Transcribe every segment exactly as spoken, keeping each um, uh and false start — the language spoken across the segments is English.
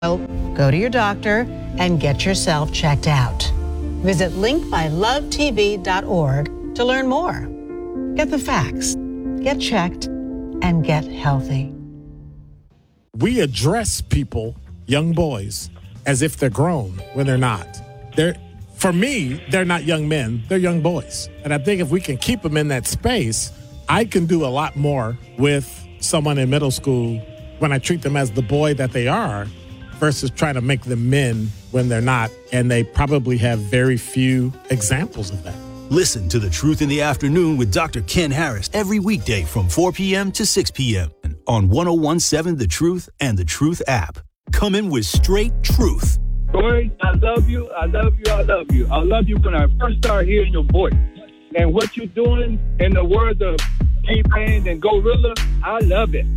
Go to your doctor and get yourself checked out. Visit link by love t v dot org to learn more. Get the facts, get checked, and get healthy. We address people, young boys, as if they're grown when they're not. They're, for me, they're not young men, they're young boys. And I think if we can keep them in that space, I can do a lot more with someone in middle school when I treat them as the boy that they are versus trying to make them men when they're not. And they probably have very few examples of that. Listen to The Truth in the Afternoon with Doctor Ken Harris every weekday from four p.m. to six p.m. on one oh one point seven The Truth and The Truth app. Coming with straight truth. Corey, I love you, I love you, I love you. I love you when I first started hearing your voice. And what you're doing, in the words of T-Pain and Gorilla, I love it.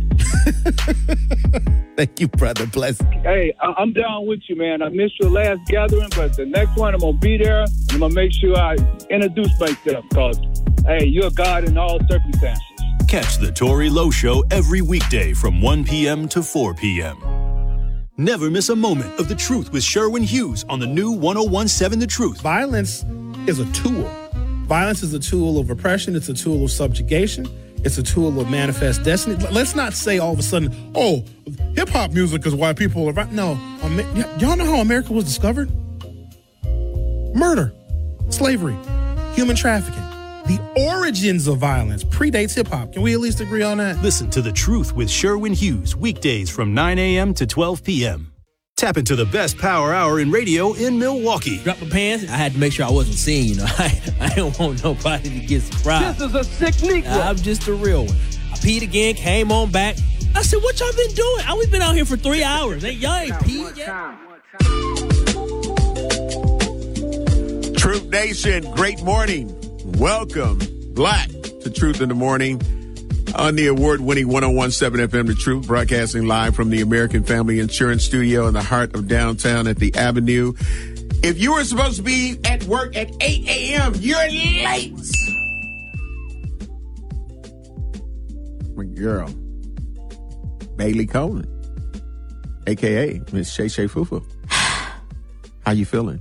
Thank you, brother. Bless. Hey, I- I'm down with you, man. I missed your last gathering, but the next one I'm going to be there. I'm going to make sure I introduce myself because, hey, you're God in all circumstances. Catch the Tory Lowe Show every weekday from one p.m. to four p.m. Never miss a moment of The Truth with Sherwin Hughes on the new one oh one point seven The Truth. Violence is a tool. Violence is a tool of oppression. It's a tool of subjugation. It's a tool of manifest destiny. Let's not say all of a sudden, oh, hip-hop music is why people are right. No. Y'all know how America was discovered? Murder, slavery, human trafficking. The origins of violence predates hip-hop. Can we at least agree on that? Listen to The Truth with Sherwin Hughes weekdays from nine a.m. to twelve p.m. Tap into the best power hour in radio in Milwaukee. Drop my pants. I had to make sure I wasn't seen. You know, I, I don't want nobody to get surprised. This is a sick Negro. I'm just a real one. I peed again, came on back. I said, what y'all been doing? I, we've been out here for three hours. Ain't y'all ain't peed yet? Truth Nation, great morning. Welcome, Black, to Truth in the Morning on the award-winning one oh one point seven F M The Truth, broadcasting live from the American Family Insurance Studio in the heart of downtown at the Avenue. If you were supposed to be at work at eight a.m., you're late. My girl, Bailey Coleman, a k a. Miss Shay Shay Fufu. How you feeling?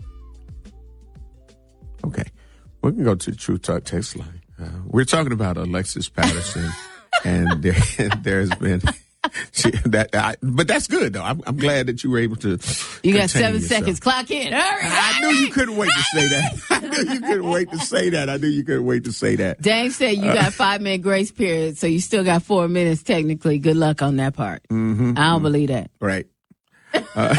Okay. We can go to the Truth Talk text line. Uh, we're talking about Alexis Patterson, and there, there's been she, that. I, but that's good though. I'm, I'm glad that you were able to. You got seven yourself. seconds. Clock in. Hurry! I knew you couldn't wait to say that. I knew you couldn't wait to say that. I knew you couldn't wait to say that. Dave said you got five minute grace period, so you still got four minutes technically. Good luck on that part. Mm-hmm, I don't mm-hmm. believe that. Right. Uh,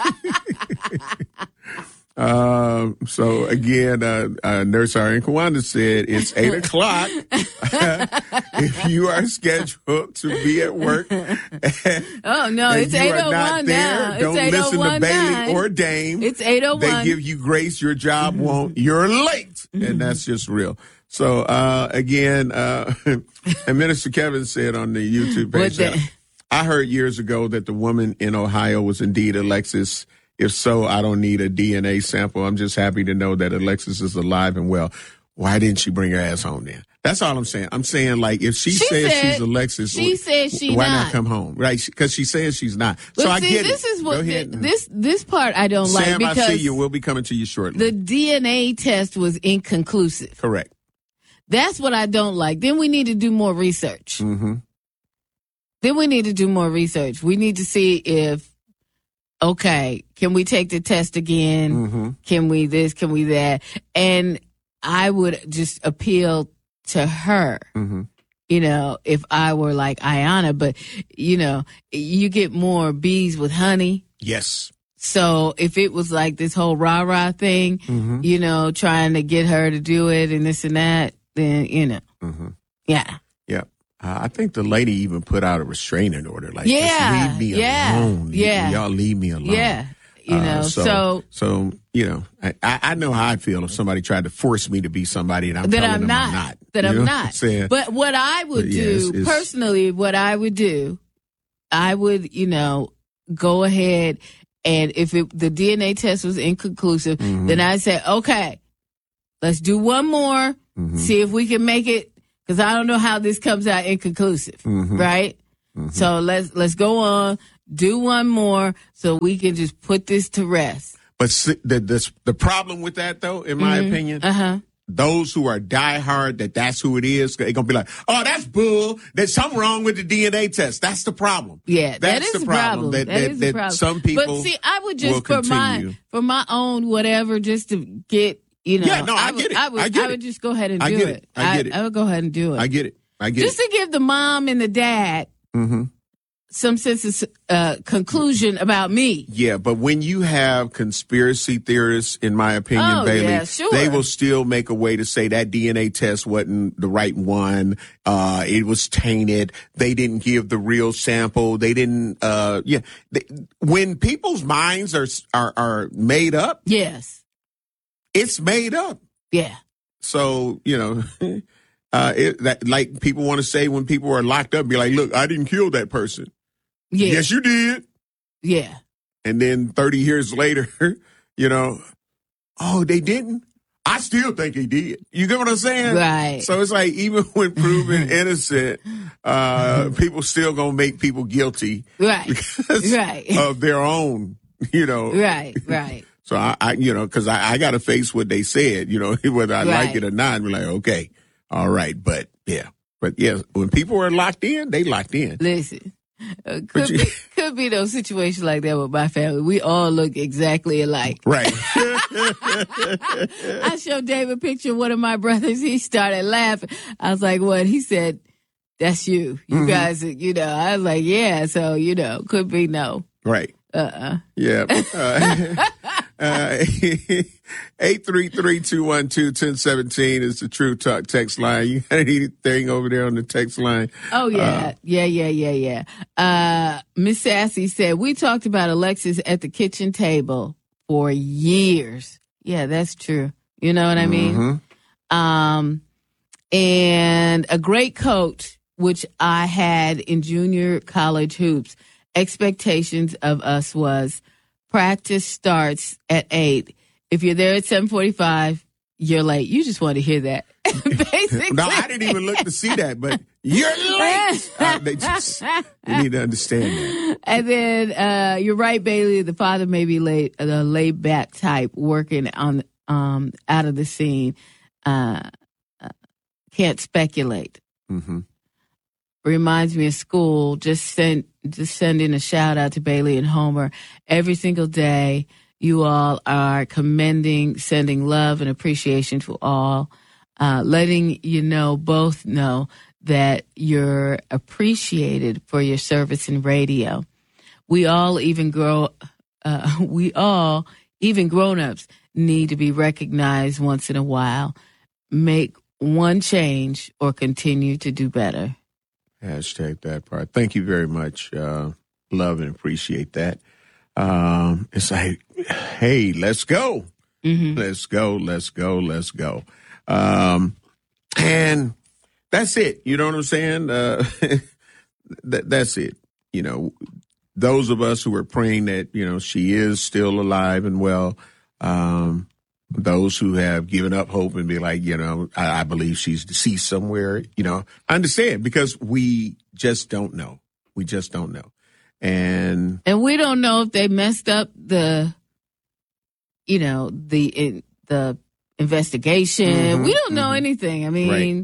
Um, so again, uh, uh, Nurse Irene Kawanda said it's eight o'clock. If you are scheduled to be at work. Oh no, it's eight oh one now. Don't it's listen to Bailey or Dame. It's eight oh one. They give you grace. Your job won't. You're late. And that's just real. So, uh, again, uh, and Minister Kevin said on the YouTube page, uh, I heard years ago that the woman in Ohio was indeed Alexis. If so, I don't need a D N A sample. I'm just happy to know that Alexis is alive and well. Why didn't she bring her ass home then? That's all I'm saying. I'm saying, like, if she, she says said, she's Alexis, she says she why not. not come home? Right? Because she says she's not. But so I see, get this it. is what the, this this part I don't Sam, like because I see you. We'll be coming to you shortly. The D N A test was inconclusive. Correct. That's what I don't like. Then we need to do more research. Mm-hmm. Then we need to do more research. We need to see if, okay, can we take the test again? Mm-hmm. Can we this? Can we that? And I would just appeal to her, mm-hmm. you know, if I were like Ayanna. But, you know, you get more bees with honey. Yes. So if it was like this whole rah-rah thing, mm-hmm. you know, trying to get her to do it and this and that, then, you know, mm-hmm. yeah. Yeah. Uh, I think the lady even put out a restraining order. Like, yeah, just leave me yeah, alone. Yeah. Y'all leave me alone. Yeah. You know, uh, so, so, so, you know, I, I know how I feel if somebody tried to force me to be somebody and I'm that telling I'm them not, I'm not. that You I'm know not. what I'm but what I would But yeah, do, it's, it's, personally, what I would do, I would, you know, go ahead and if it, the D N A test was inconclusive, mm-hmm. then I'd say, okay, let's do one more, mm-hmm. see if we can make it, because I don't know how this comes out inconclusive, mm-hmm. right? Mm-hmm. So let's let's go on, do one more so we can just put this to rest. But the the, the problem with that, though, in my mm-hmm. opinion, uh-huh. those who are diehard that that's who it is, they're going to be like, oh, that's bull. There's something wrong with the D N A test. That's the problem. Yeah, that's that is the the problem. problem. That, that that, is that the problem. Some people But see, I would just, for my, for my own whatever, just to get, you know. Yeah, no, I, I would, get it. I would, I, get I would it. just go ahead and I do get it. it. I get I, it. I would go ahead and do it. I get it. I get just it. to give the mom and the dad mm-hmm. some sense of uh, conclusion about me. Yeah, but when you have conspiracy theorists, in my opinion, oh, Bailey, yeah, sure. they will still make a way to say that D N A test wasn't the right one. Uh, it was tainted. They didn't give the real sample. They didn't. Uh, yeah, they, when people's minds are are are made up, yes, it's made up. Yeah. So you know. Uh, it, that, like people want to say when people are locked up, be like, look, I didn't kill that person. Yeah. Yes, you did. Yeah. And then thirty years later, you know, oh, they didn't. I still think he did. You get what I'm saying? Right. So it's like, even when proven innocent, uh, people still gonna make people guilty. Right. Because right. of their own, you know. Right, right. So I, I you know, because I, I got to face what they said, you know, whether I right. like it or not. We're like, okay. All right, but yeah, but yeah, when people are locked in, they locked in. Listen, uh, could you, be could be no situation like that with my family. We all look exactly alike. Right. I showed Dave a picture of one of my brothers. He started laughing. I was like, "What?" He said, "That's you. You mm-hmm. guys, you know." I was like, "Yeah." So you know, could be no. Right. Uh-uh. Yeah. Uh, uh, eight three three, two one two, one zero one seven is the True Talk text line. You got anything over there on the text line? Oh, yeah. Uh, yeah, yeah, yeah, yeah. Uh, Miss Sassy said, we talked about Alexis at the kitchen table for years. Yeah, that's true. You know what I mean? Mm-hmm. Um, and a great coach, which I had in junior college hoops, expectations of us was practice starts at eight. If you're there at seven forty-five, you're late. You just want to hear that. Basically. No, I didn't even look to see that, but you're late. uh, they just you need to understand that. And then uh, you're right, Bailey. The father may be late, the laid back type, working on um out of the scene. Uh, uh, can't speculate. Mm-hmm. Reminds me of school. Just send just sending a shout out to Bailey and Homer every single day. You all are commending, sending love and appreciation to all, uh, letting you know, both know that you're appreciated for your service in radio. We all, even grow, uh, we all, even grown-ups, need to be recognized once in a while. Make one change or continue to do better. Hashtag that part. Thank you very much. Uh, love and appreciate that. Um, it's like, hey, let's go. Mm-hmm. Let's go. Let's go. Let's go. Um, and that's it. You know what I'm saying? Uh, that, that's it. You know, those of us who are praying that, you know, she is still alive and well, um, those who have given up hope and be like, you know, I, I believe she's deceased somewhere, you know, I understand because we just don't know. We just don't know. And and we don't know if they messed up the, you know, the in, the investigation. Mm-hmm, we don't know mm-hmm. anything. I mean, right.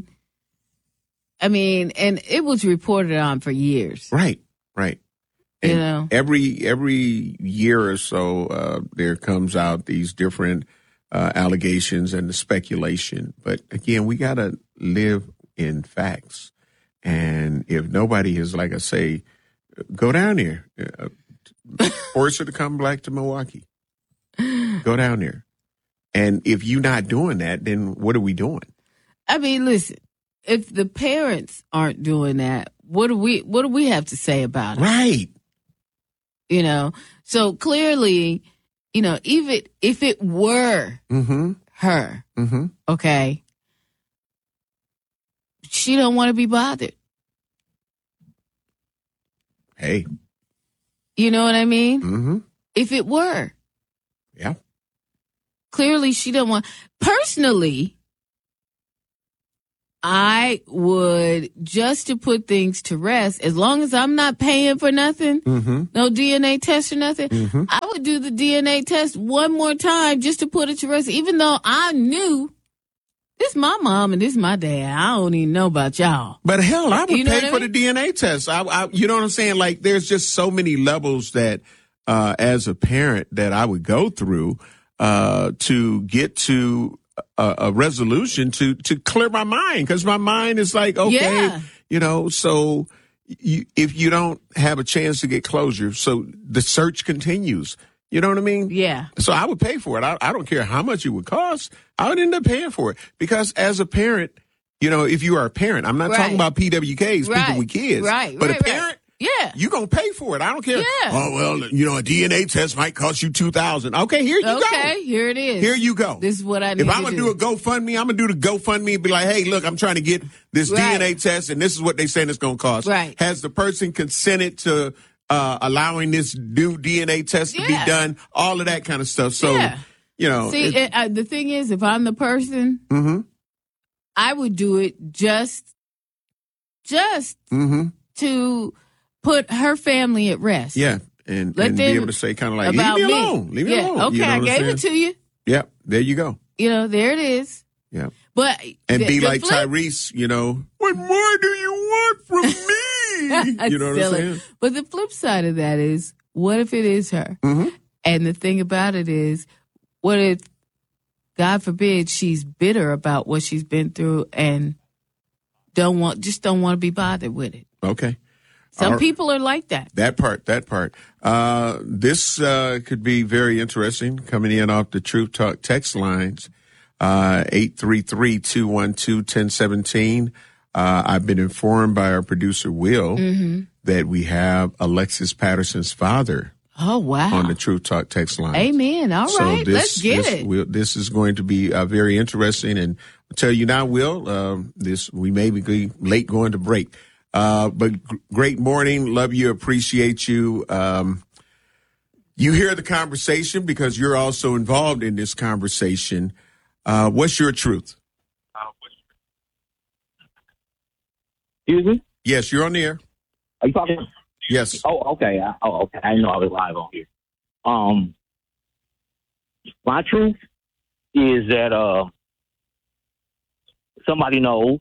I mean, and it was reported on for years. Right, right. And you know, every every year or so, uh, there comes out these different uh, allegations and the speculation. But again, we got to live in facts. And if nobody is, like I say, go down there. Uh, force her to come back to Milwaukee. Go down there. And if you're not doing that, then what are we doing? I mean, listen, if the parents aren't doing that, what do we what do we have to say about it? Right. You know, so clearly, you know, even if it were mm-hmm. her, mm-hmm. okay, she don't want to be bothered. Hey. You know what I mean? Mm-hmm. If it were. Yeah. Clearly she don't want, personally, I would, just to put things to rest, as long as I'm not paying for nothing, Mm-hmm. no D N A test or nothing, Mm-hmm. I would do the D N A test one more time just to put it to rest, even though I knew this is my mom and this is my dad. I don't even know about y'all. But hell, I would You know pay what I for mean? the D N A test. I, I, you know what I'm saying? Like, there's just so many levels that, uh, as a parent, that I would go through uh, to get to a, a resolution to to clear my mind, because my mind is like, okay, Yeah. you know, so. You, if you don't have a chance to get closure, so the search continues. You know what I mean? Yeah. So I would pay for it. I, I don't care how much it would cost. I would end up paying for it, because as a parent, you know, if you are a parent, I'm not Right. talking about P W Ks, Right. people with kids, Right, but right, a right. parent, Yeah. you gonna pay for it. I don't care. Yeah. Oh well, you know, a D N A test might cost you two thousand. Okay, here you go. Okay, here it is. Here you go. This is what I need If I'm to gonna do. do a GoFundMe, I'm gonna do the GoFundMe and be like, hey, look, I'm trying to get this Right. D N A test, and this is what they saying it's gonna cost. Right. Has the person consented to uh, allowing this new D N A test to Yeah. be done? All of that kind of stuff. So, Yeah. you know, See, it- it, uh, the thing is, if I'm the person, Mhm. I would do it just, just Mhm. to put her family at rest. yeah, and, Let and be them- able to say kind of like, leave about me me. alone, leave me yeah. alone. Okay, You know I what I'm gave it saying? to you. Yep, there you go. You know, there it is. Yeah. But And the- be the like flip- Tyrese, you know, what more do you want from me? You know what I'm Silly. saying? But the flip side of that is, what if it is her? Mhm. And the thing about it is, what if, God forbid, she's bitter about what she's been through and don't want, just don't want to be bothered with it. Okay. Some All- people are like that. That part, that part. Uh, this uh, could be very interesting, coming in off the Truth Talk text lines, uh, eight three three, two one two, one zero one seven. Uh, I've been informed by our producer, Will, Mm-hmm. that we have Alexis Patterson's father Oh, wow. on the Truth Talk text line. Amen. All So right. this, Let's get this, it. Will, this is going to be uh, very interesting. And I'll tell you now, Will, um, this we may be late going to break. Uh, but g- great morning. Love you. Appreciate you. Um, you hear the conversation because you're also involved in this conversation. Uh, what's your truth? Excuse me? Yes, you're on the air. Are you talking? Yes. Oh, okay. I, oh, okay. I didn't know I was live on here. Um, my truth is that uh, somebody knows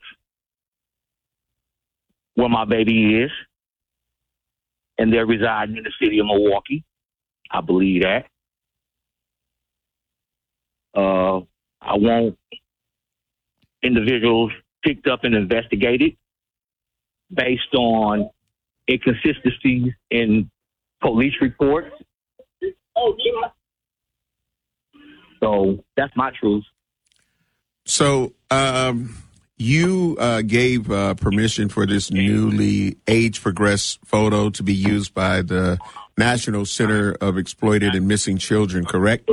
where my baby is, and they're residing in the city of Milwaukee. I believe that. Uh, I want individuals picked up and investigated based on inconsistencies in police reports. So that's my truth. So, um, you uh, gave uh, permission for this newly age progressed photo to be used by the National Center of Exploited and Missing Children, correct?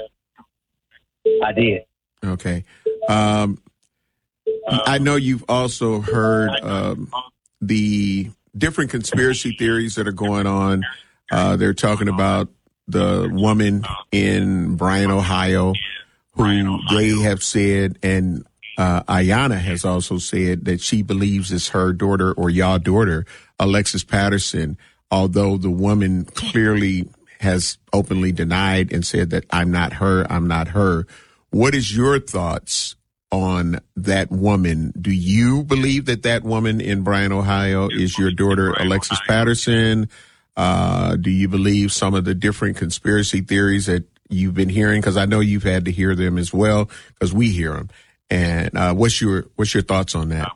I did. Okay. Um, I know you've also heard um, the different conspiracy theories that are going on. Uh, they're talking about the woman in Bryan, Ohio, who they have said, and uh, Ayanna has also said that she believes it's her daughter or y'all daughter, Alexis Patterson, although the woman clearly has openly denied and said that I'm not her, I'm not her. What is your thoughts on that woman? Do you believe that that woman in Bryan, Ohio is your daughter, Alexis Patterson? Uh, do you believe some of the different conspiracy theories that you've been hearing? Because I know you've had to hear them as well, because we hear them. And uh, what's your what's your thoughts on that?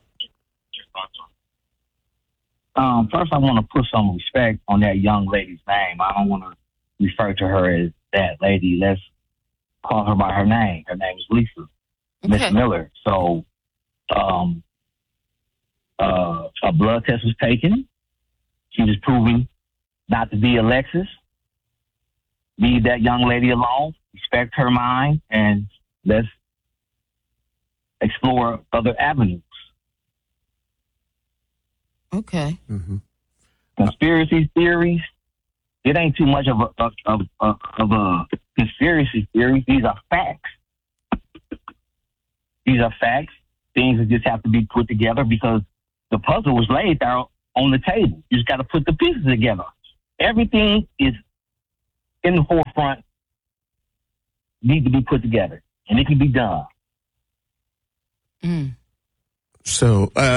Um, first, I want to put some respect on that young lady's name. I don't want to refer to her as that lady. Let's call her by her name. Her name is Lisa, Miss Okay. Miller. So, um, uh, a blood test was taken. She was proven not to be Alexis. Leave that young lady alone. Respect her mind, and let's explore other avenues. Okay. Mm-hmm. Conspiracy theories. It ain't too much of a of, of, of a conspiracy theory. These are facts. These are facts. things that just have to be put together because the puzzle was laid there on the table. You just got to put the pieces together. Everything is in the forefront, needs to be put together, and it can be done. Mm. So, uh,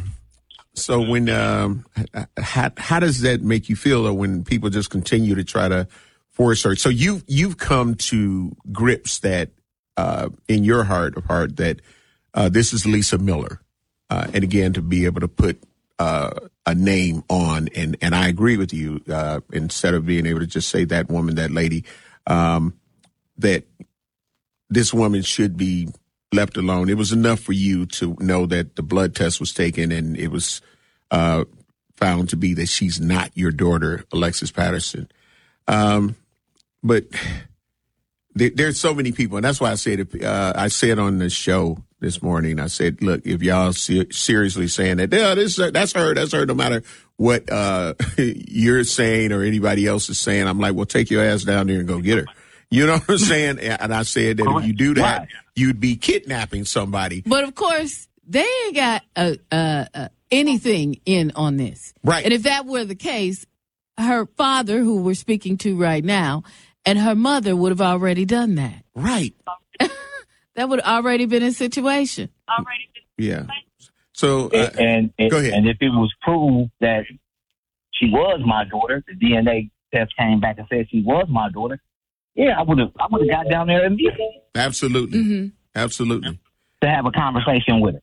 so when um, how how does that make you feel, though, when people just continue to try to force her? So you you've come to grips that uh, in your heart of heart that uh, this is Lisa Miller, uh, and again to be able to put uh, a name on, and and I agree with you. Uh, instead of being able to just say that woman, that lady, um, that this woman should be left alone. It was enough for you to know that the blood test was taken and it was uh, found to be that she's not your daughter, Alexis Patterson. Um, but there, there's so many people, and that's why I said, if, uh, I said on the show this morning, I said, look, if y'all se- seriously saying that, yeah, this, that's her, that's her, no matter what uh, you're saying or anybody else is saying, I'm like, well, take your ass down there and go get her. You know what I'm saying? And I said that if you do that, you'd be kidnapping somebody. But of course, they ain't got uh, uh, uh, anything in on this. Right. And if that were the case, her father, who we're speaking to right now, and her mother would have already done that. Right. That would have already been a situation. Already been yeah. So, uh, and, and, go ahead. And if it was proved that she was my daughter, the D N A test came back and said she was my daughter, yeah, I would have I would have got down there immediately. Absolutely. Mm-hmm. Absolutely. To have a conversation with her.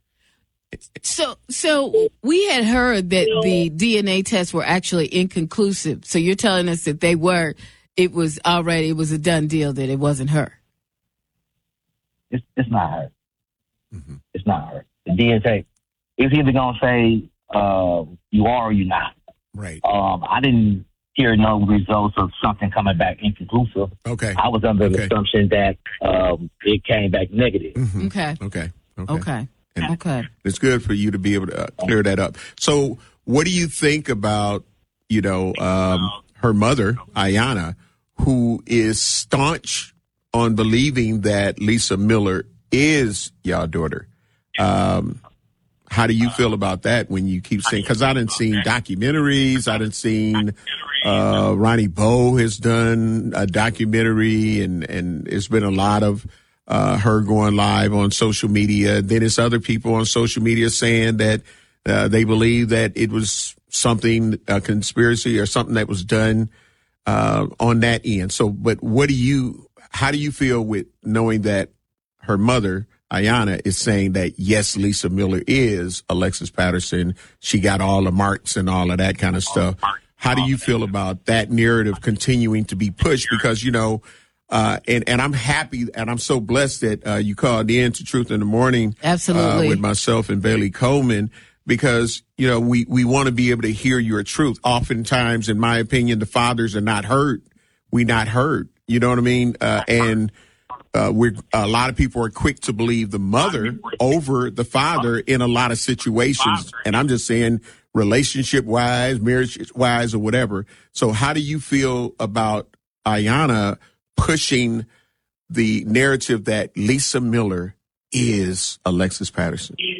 So, so we had heard that the D N A tests were actually inconclusive. So you're telling us that they were, it was already, it was a done deal that it wasn't her. It's, it's not her. Mm-hmm. It's not her. The D N A, it's either going to say uh, you are or you're not. Right. Um, I didn't hear no results of something coming back inconclusive. Okay. I was under okay. the assumption that um, it came back negative. Mm-hmm. Okay. Okay. Okay. Okay. And okay. It's good for you to be able to uh, clear that up. So what do you think about, you know, um, her mother, Ayanna, who is staunch on believing that Lisa Miller is your daughter? Um, how do you feel about that when you keep saying, because I didn't seen documentaries, I didn't seen uh, Ronnie Bowe has done a documentary, and, and it's been a lot of uh, her going live on social media. Then it's other people on social media saying that uh, they believe that it was something, a conspiracy or something that was done uh, on that end. So, but what do you, how do you feel with knowing that her mother, Ayanna, is saying that, yes, Lisa Miller is Alexis Patterson. She got all the marks and all of that kind of stuff. How do you feel about that narrative continuing to be pushed? Because, you know, uh, and, and I'm happy and I'm so blessed that uh, you called in to Truth in the Morning. Absolutely. Uh, with myself and Bailey Coleman, because, you know, we, we want to be able to hear your truth. Oftentimes, in my opinion, the fathers are not heard. We not heard. You know what I mean? Uh, and Uh, we're, a lot of people are quick to believe the mother over the father in a lot of situations. And I'm just saying relationship wise, marriage wise, or whatever. So how do you feel about Ayanna pushing the narrative that Lisa Miller is Alexis Patterson?